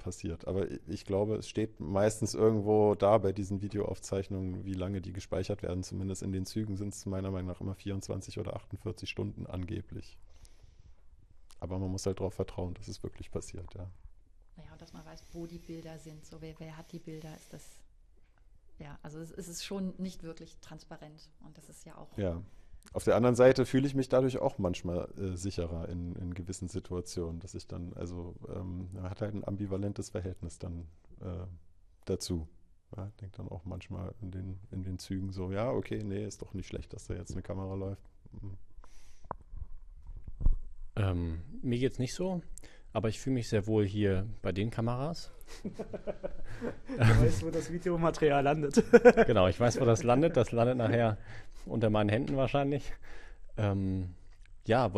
passiert. Aber ich glaube, es steht meistens irgendwo da bei diesen Videoaufzeichnungen, wie lange die gespeichert werden. Zumindest in den Zügen sind es meiner Meinung nach immer 24 oder 48 Stunden angeblich. Aber man muss halt darauf vertrauen, dass es wirklich passiert, ja. Naja, und dass man weiß, wo die Bilder sind. So, wer hat die Bilder, ist das. Ja, also es ist schon nicht wirklich transparent. Und das ist ja auch. Ja. Auf der anderen Seite fühle ich mich dadurch auch manchmal sicherer in gewissen Situationen, dass ich dann, also man hat halt ein ambivalentes Verhältnis dann dazu. Ja, ich denke dann auch manchmal in den Zügen so, ja, okay, nee, ist doch nicht schlecht, dass da jetzt eine Kamera läuft. Mir geht's nicht so, aber ich fühle mich sehr wohl hier bei den Kameras. Du weißt, wo das Videomaterial landet. Genau, ich weiß, wo das landet. Das landet nachher unter meinen Händen wahrscheinlich. Ja,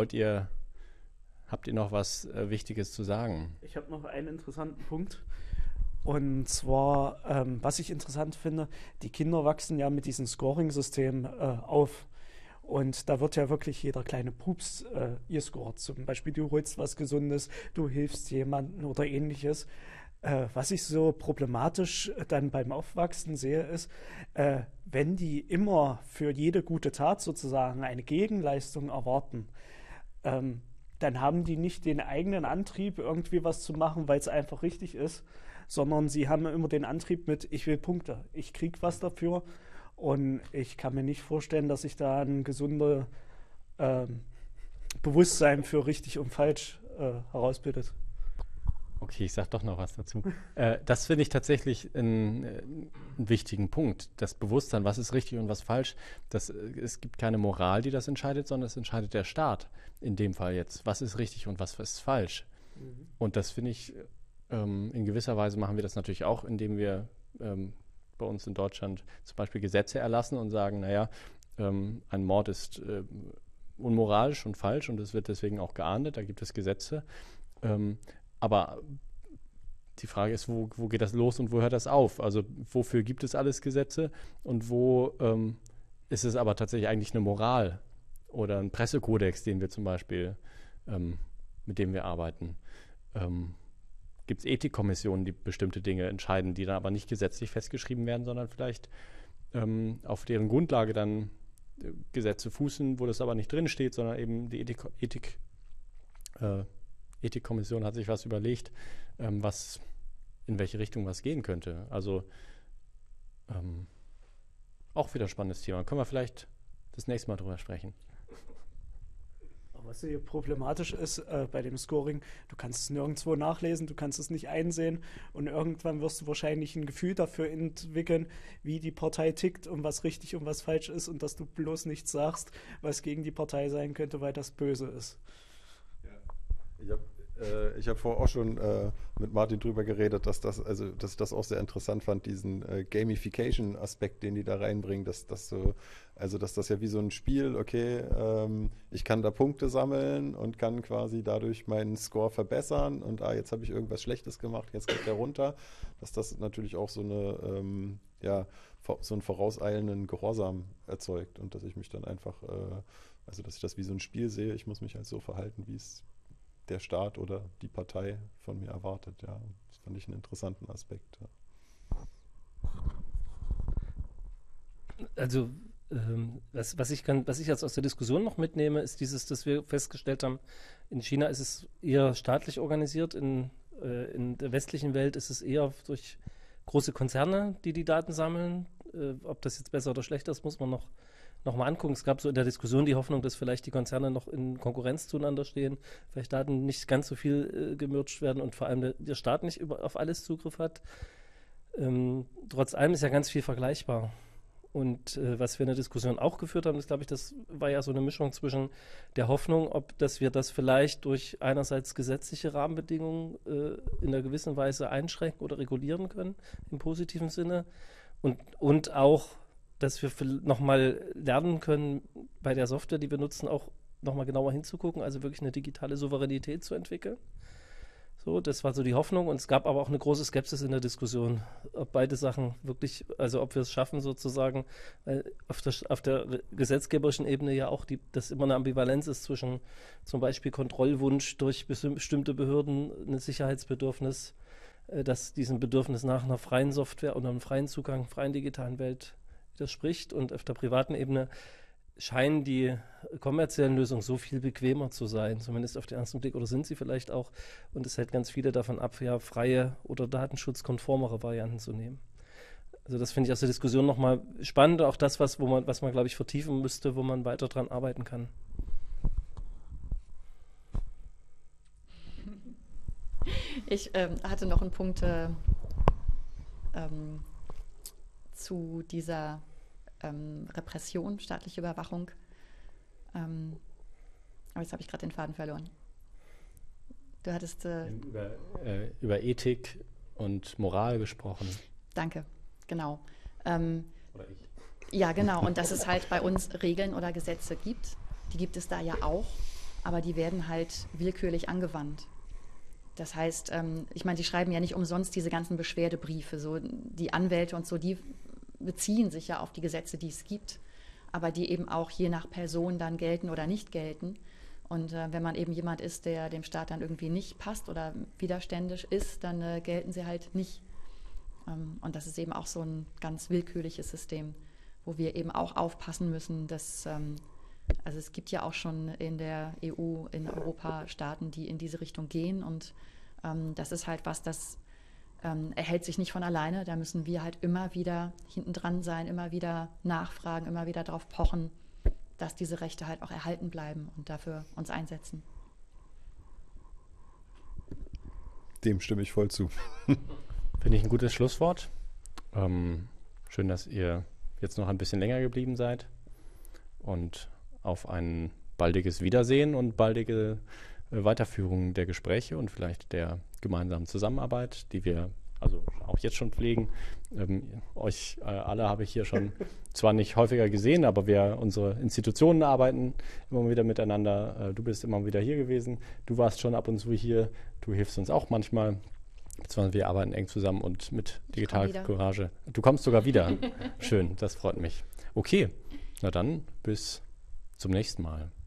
habt ihr noch was Wichtiges zu sagen? Ich habe noch einen interessanten Punkt. Und zwar, was ich interessant finde, die Kinder wachsen ja mit diesem Scoring-System auf. Und da wird ja wirklich jeder kleine Pups gescored. Zum Beispiel, du holst was Gesundes, du hilfst jemandem oder ähnliches. Was ich so problematisch dann beim Aufwachsen sehe, ist, wenn die immer für jede gute Tat sozusagen eine Gegenleistung erwarten, dann haben die nicht den eigenen Antrieb, irgendwie was zu machen, weil es einfach richtig ist, sondern sie haben immer den Antrieb mit, ich will Punkte, ich krieg was dafür. Und ich kann mir nicht vorstellen, dass sich da ein gesunder Bewusstsein für richtig und falsch herausbildet. Okay, ich sage doch noch was dazu. Das finde ich tatsächlich einen wichtigen Punkt. Das Bewusstsein, was ist richtig und was falsch. Es gibt keine Moral, die das entscheidet, sondern es entscheidet der Staat. In dem Fall jetzt, was ist richtig und was ist falsch. Mhm. Und das finde ich, in gewisser Weise machen wir das natürlich auch, indem wir bei uns in Deutschland zum Beispiel Gesetze erlassen und sagen, naja, ein Mord ist unmoralisch und falsch und es wird deswegen auch geahndet, da gibt es Gesetze. Aber die Frage ist, wo geht das los und wo hört das auf? Also wofür gibt es alles Gesetze und wo ist es aber tatsächlich eigentlich eine Moral oder ein Pressekodex, den wir zum Beispiel, mit dem wir arbeiten? Gibt es Ethikkommissionen, die bestimmte Dinge entscheiden, die dann aber nicht gesetzlich festgeschrieben werden, sondern vielleicht auf deren Grundlage dann Gesetze fußen, wo das aber nicht drin steht, sondern eben die Ethikkommission hat sich was überlegt, in welche Richtung was gehen könnte. Also auch wieder ein spannendes Thema. Können wir vielleicht das nächste Mal drüber sprechen. Was hier problematisch ist bei dem Scoring, du kannst es nirgendwo nachlesen, du kannst es nicht einsehen und irgendwann wirst du wahrscheinlich ein Gefühl dafür entwickeln, wie die Partei tickt und was richtig und was falsch ist und dass du bloß nichts sagst, was gegen die Partei sein könnte, weil das böse ist. Ja. Ich habe vorher auch schon mit Martin drüber geredet, dass ich das auch sehr interessant fand, diesen Gamification-Aspekt, den die da reinbringen, dass das ja wie so ein Spiel, okay, ich kann da Punkte sammeln und kann quasi dadurch meinen Score verbessern und jetzt habe ich irgendwas Schlechtes gemacht, jetzt geht der runter, dass das natürlich auch so einen vorauseilenden Gehorsam erzeugt und dass ich mich dann einfach, dass ich das wie so ein Spiel sehe, ich muss mich halt so verhalten, wie es der Staat oder die Partei von mir erwartet. Ja, das fand ich einen interessanten Aspekt. Ja. Also was ich jetzt aus der Diskussion noch mitnehme, ist dieses, dass wir festgestellt haben, in China ist es eher staatlich organisiert, in der westlichen Welt ist es eher durch große Konzerne, die Daten sammeln. Ob das jetzt besser oder schlechter ist, muss man noch mal angucken. Es gab so in der Diskussion die Hoffnung, dass vielleicht die Konzerne noch in Konkurrenz zueinander stehen, vielleicht Daten nicht ganz so viel gemerged werden und vor allem der Staat nicht auf alles Zugriff hat. Trotz allem ist ja ganz viel vergleichbar. Und was wir in der Diskussion auch geführt haben, ist, glaube ich, das war ja so eine Mischung zwischen der Hoffnung, dass wir das vielleicht durch einerseits gesetzliche Rahmenbedingungen in einer gewissen Weise einschränken oder regulieren können, im positiven Sinne, und auch dass wir nochmal lernen können, bei der Software, die wir nutzen, auch nochmal genauer hinzugucken, also wirklich eine digitale Souveränität zu entwickeln. So, das war so die Hoffnung und es gab aber auch eine große Skepsis in der Diskussion, ob beide Sachen wirklich, also ob wir es schaffen sozusagen, weil auf der gesetzgeberischen Ebene ja auch dass immer eine Ambivalenz ist zwischen zum Beispiel Kontrollwunsch durch bestimmte Behörden, ein Sicherheitsbedürfnis das diesem Bedürfnis nach einer freien Software und einem freien Zugang, freien digitalen Welt widerspricht. Und auf der privaten Ebene scheinen die kommerziellen Lösungen so viel bequemer zu sein, zumindest auf den ersten Blick, oder sind sie vielleicht auch. Und es hält ganz viele davon ab, ja, freie oder datenschutzkonformere Varianten zu nehmen. Also das finde ich aus der Diskussion nochmal spannend, auch das, was man, glaube ich, vertiefen müsste, wo man weiter dran arbeiten kann. Ich hatte noch einen Punkt zu dieser Repression, staatliche Überwachung. Aber jetzt habe ich gerade den Faden verloren. Du hattest über Ethik und Moral gesprochen. Danke, genau. Oder ich. Ja, genau. Und dass es halt bei uns Regeln oder Gesetze gibt. Die gibt es da ja auch, aber die werden halt willkürlich angewandt. Das heißt, ich meine, die schreiben ja nicht umsonst diese ganzen Beschwerdebriefe. So, die Anwälte und so, die beziehen sich ja auf die Gesetze, die es gibt, aber die eben auch je nach Person dann gelten oder nicht gelten. Und wenn man eben jemand ist, der dem Staat dann irgendwie nicht passt oder widerständisch ist, dann gelten sie halt nicht. Und das ist eben auch so ein ganz willkürliches System, wo wir eben auch aufpassen müssen, dass, also es gibt ja auch schon in der EU, in Europa Staaten, die in diese Richtung gehen, und das ist halt was, das erhält sich nicht von alleine. Da müssen wir halt immer wieder hinten dran sein, immer wieder nachfragen, immer wieder darauf pochen, dass diese Rechte halt auch erhalten bleiben und dafür uns einsetzen. Dem stimme ich voll zu. Finde ich ein gutes Schlusswort. Schön, dass ihr jetzt noch ein bisschen länger geblieben seid und auf ein baldiges Wiedersehen und baldige Weiterführung der Gespräche und vielleicht der gemeinsamen Zusammenarbeit, die wir also auch jetzt schon pflegen. Euch alle habe ich hier schon zwar nicht häufiger gesehen, aber unsere Institutionen arbeiten immer wieder miteinander. Du bist immer wieder hier gewesen. Du warst schon ab und zu hier. Du hilfst uns auch manchmal. Beziehungsweise wir arbeiten eng zusammen und mit Digital Courage. Du kommst sogar wieder. Schön, das freut mich. Okay, na dann bis zum nächsten Mal.